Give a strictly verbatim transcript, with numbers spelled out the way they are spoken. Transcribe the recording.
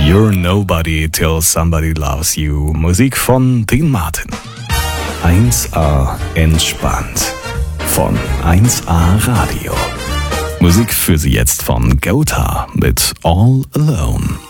You're Nobody Till Somebody Loves You. Musik von Dean Martin. eins A entspannt. Von eins A Radio. Musik für Sie jetzt von Gotha mit All Alone.